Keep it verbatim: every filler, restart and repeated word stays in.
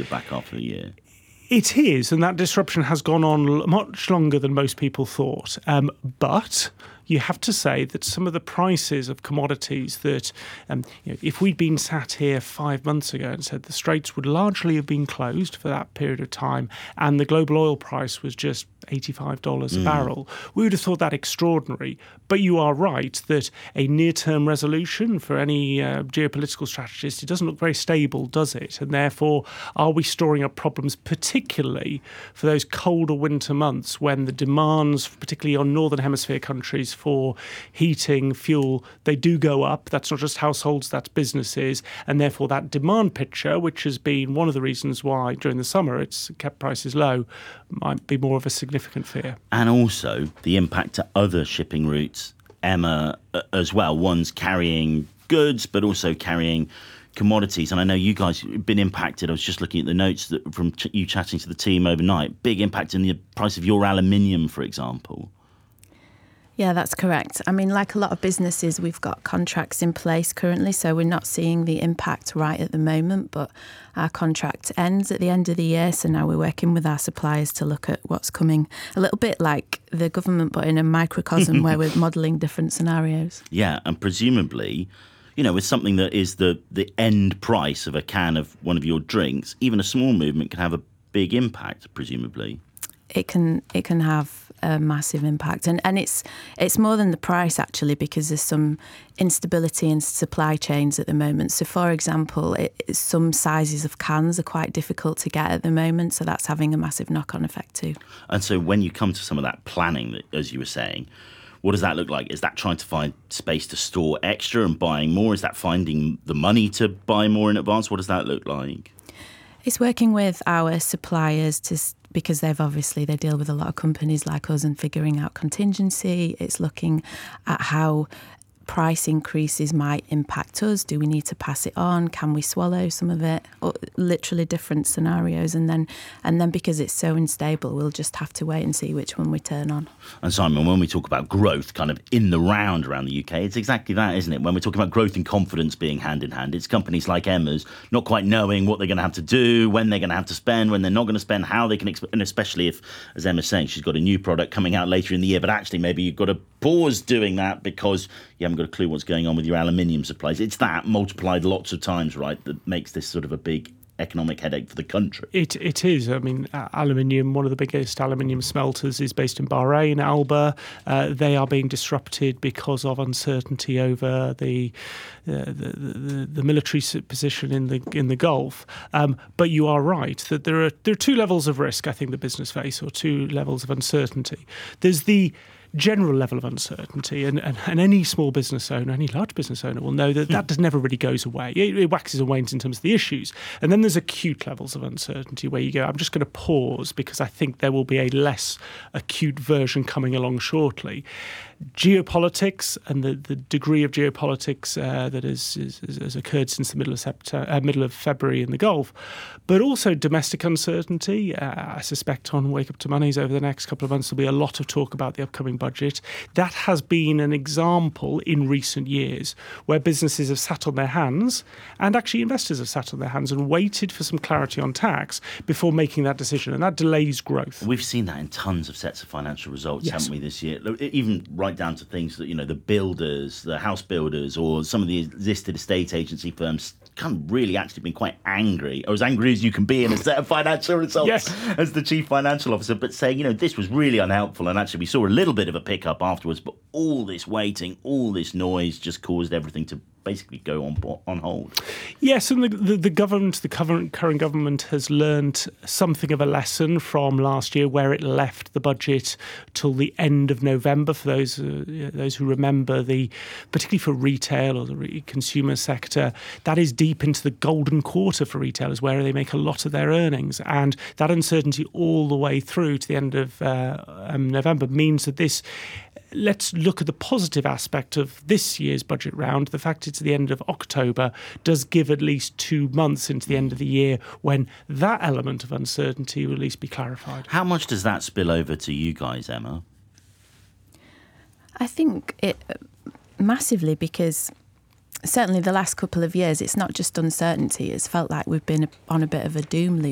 the back half of the year. It is, and that disruption has gone on much longer than most people thought. Um, but you have to say that some of the prices of commodities that, um, you know, if we'd been sat here five months ago and said the Straits would largely have been closed for that period of time and the global oil price was just eighty-five dollars a Mm. barrel, we would have thought that extraordinary. But you are right that a near-term resolution for any uh, geopolitical strategist, it doesn't look very stable, does it? And therefore, are we storing up problems, particularly for those colder winter months when the demands, particularly on Northern Hemisphere countries, for heating, fuel, they do go up. That's not just households, that's businesses. And therefore, that demand picture, which has been one of the reasons why during the summer it's kept prices low, might be more of a significant fear. And also the impact to other shipping routes, Emma, uh, as well. One's carrying goods, but also carrying commodities. And I know you guys have been impacted. I was just looking at the notes that from ch- you chatting to the team overnight. Big impact in the price of your aluminium, for example. Yeah, that's correct. I mean, like a lot of businesses, we've got contracts in place currently, so we're not seeing the impact right at the moment, but our contract ends at the end of the year, so now we're working with our suppliers to look at what's coming, a little bit like the government, but in a microcosm where we're modelling different scenarios. Yeah, and presumably, you know, with something that is the, the end price of a can of one of your drinks, even a small movement can have a big impact, presumably. It can it can have a massive impact, and and it's it's more than the price actually, because there's some instability in supply chains at the moment. So, for example, it, some sizes of cans are quite difficult to get at the moment, so that's having a massive knock-on effect too. And so, when you come to some of that planning, that, as you were saying, what does that look like? Is that trying to find space to store extra and buying more? Is that finding the money to buy more in advance? What does that look like? It's working with our suppliers to. Because they've obviously, they deal with a lot of companies like us and figuring out contingency. It's looking at how price increases might impact us. Do we need to pass it on? Can we swallow some of it? Or literally different scenarios. And then and then because it's so unstable, we'll just have to wait and see which one we turn on. And Simon, when we talk about growth kind of in the round around the U K, it's exactly that, isn't it? When we're talking about growth and confidence being hand in hand, it's companies like Emma's not quite knowing what they're going to have to do, when they're going to have to spend, when they're not going to spend, how they can expect, and especially if, as Emma's saying, she's got a new product coming out later in the year, but actually maybe you've got to pause doing that because you haven't got a clue what's going on with your aluminium supplies. It's that multiplied lots of times, right, that makes this sort of a big economic headache for the country. It It is. I mean, uh, aluminium, one of the biggest aluminium smelters is based in Bahrain, Alba. Uh, they are being disrupted because of uncertainty over the uh, the, the, the military position in the in the Gulf. Um, but you are right that there are there are two levels of risk, I think, the business face, or two levels of uncertainty. There's the general level of uncertainty, and, and, and any small business owner, any large business owner will know that that does never really goes away. It, it waxes and wanes in terms of the issues. And then there's acute levels of uncertainty where you go, I'm just going to pause because I think there will be a less acute version coming along shortly. Geopolitics and the, the degree of geopolitics uh, that has, is, has occurred since the middle of September, uh, middle of February in the Gulf, but also domestic uncertainty. Uh, I suspect on Wake Up to Money's over the next couple of months there'll be a lot of talk about the upcoming budget. That has been an example in recent years where businesses have sat on their hands, and actually investors have sat on their hands and waited for some clarity on tax before making that decision, and that delays growth. We've seen that in tons of sets of financial results, yes. haven't we, this year? Even right down to things that, you know, the builders, the house builders, or some of the listed estate agency firms kind of really actually been quite angry, or as angry as you can be in a set of financial results yes. as the chief financial officer, but saying, you know, this was really unhelpful, and actually we saw a little bit of a pickup afterwards, but all this waiting, all this noise just caused everything to basically go on on hold. Yes, and the, the, the government, the current, current government has learned something of a lesson from last year, where it left the budget till the end of November. For those uh, those who remember, the particularly for retail or the re- consumer sector, that is deep into the golden quarter for retailers, where they make a lot of their earnings, and that uncertainty all the way through to the end of uh, um, November means that this. Let's look at the positive aspect of this year's budget round. The fact it's the end of October does give at least two months into the end of the year when that element of uncertainty will at least be clarified. How much does that spill over to you guys, Emma? I think it massively, because certainly the last couple of years, it's not just uncertainty. It's felt like we've been on a bit of a doom loop.